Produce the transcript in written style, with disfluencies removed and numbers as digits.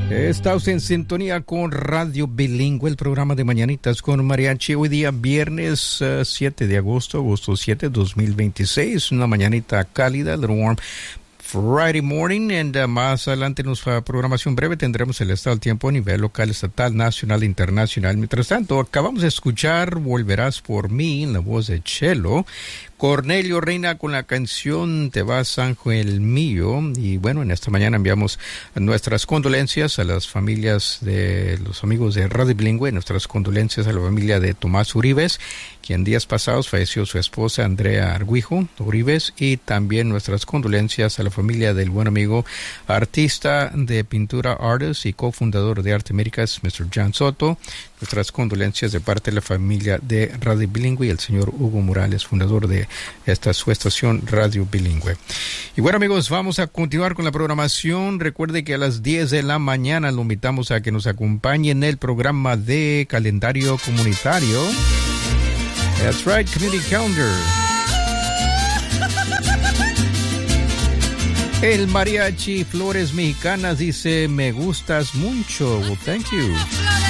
Está usted en sintonía con Radio Bilingüe, el programa de Mañanitas con Mariachi. Hoy día viernes 7 de agosto 7, 2026. Una mañanita cálida, a little warm Friday morning, and más adelante en nuestra programación breve tendremos el estado del tiempo a nivel local, estatal, nacional e internacional. Mientras tanto, acabamos de escuchar Volverás por mí, en la voz de Chelo. Cornelio Reina con la canción Te vas, ángel mío. Y bueno, en esta mañana enviamos nuestras condolencias a las familias de los amigos de Radio Bilingüe, nuestras condolencias a la familia de Tomás Uribes, quien días pasados falleció su esposa Andrea Arguijo Uribes, y también nuestras condolencias a la familia del buen amigo artista de pintura, artist y cofundador de Arte Américas, Mr. John Soto. Nuestras condolencias de parte de la familia de Radio Bilingüe y el señor Hugo Morales, fundador de su estación Radio Bilingüe. Y bueno, amigos, vamos a continuar con la programación. Recuerde que a las 10 de la mañana lo invitamos a que nos acompañe en el programa de calendario comunitario. That's right, Community Calendar. El mariachi Flores Mexicanas dice, me gustas mucho. Well, thank you.